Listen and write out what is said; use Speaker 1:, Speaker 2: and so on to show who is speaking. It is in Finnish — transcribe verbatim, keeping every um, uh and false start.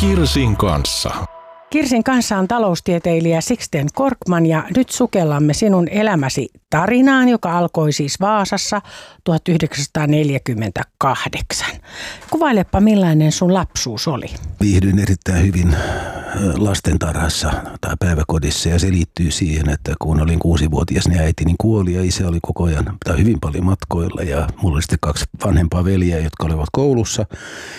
Speaker 1: Kirsin kanssa.
Speaker 2: Kirsin kanssa on taloustieteilijä Sixten Korkman ja nyt sukellamme sinun elämäsi tarinaan, joka alkoi siis Vaasassa tuhatyhdeksänsataaneljäkymmentäkahdeksan. Kuvailepa, millainen sun lapsuus oli.
Speaker 3: Viihdyin erittäin hyvin lastentarhassa tai päiväkodissa ja se liittyy siihen, että kun olin kuusivuotias, niin äitini kuoli ja isä oli koko ajan tai hyvin paljon matkoilla ja mulla oli sitten kaksi vanhempaa veljeä, jotka olivat koulussa.